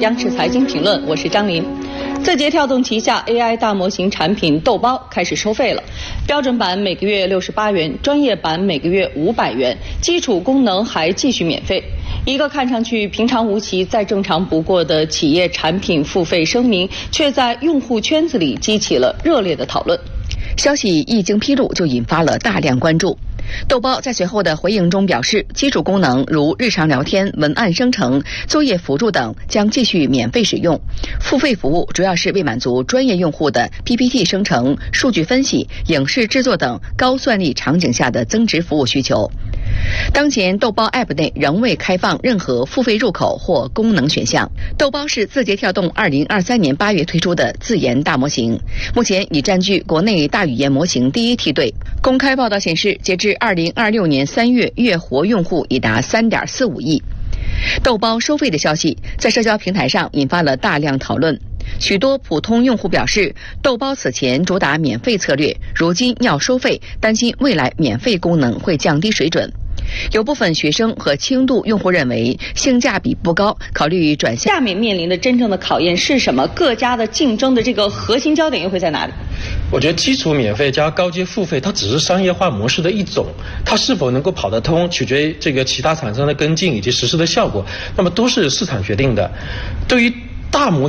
央视财经评论，我是张琳。字节跳动旗下 AI 大模型产品豆包开始收费了，标准版每个月68元，专业版每个月500元，基础功能还继续免费。一个看上去平常无奇、再正常不过的企业产品付费声明，却在用户圈子里激起了热烈的讨论。 消息一经披露，就引发了大量关注。豆包在随后的回应中表示，基础功能如日常聊天、文案生成、作业辅助等将继续免费使用，付费服务主要是为满足专业用户的 PPT 生成、数据分析、影视制作等高算力场景下的增值服务需求。当前豆包 App 内仍未开放任何付费入口或功能选项。豆包是字节跳动2023年8月推出的自研大模型，目前已占据国内大语言模型第一梯队。公开报道显示，截至2026年3月，月活用户已达3.45亿。豆包收费的消息在社交平台上引发了大量讨论。许多普通用户表示，豆包此前主打免费策略，如今要收费，担心未来免费功能会降低水准。有部分学生和轻度用户认为性价比不高，考虑转向。 下面面临的真正的考验是什么？各家的竞争的这个核心焦点又会在哪里？ 我觉得基础免费加高阶付费，它只是商业化模式的一种，它是否能够跑得通，取决于这个其他厂商的跟进以及实施的效果，那么都是市场决定的。对于大模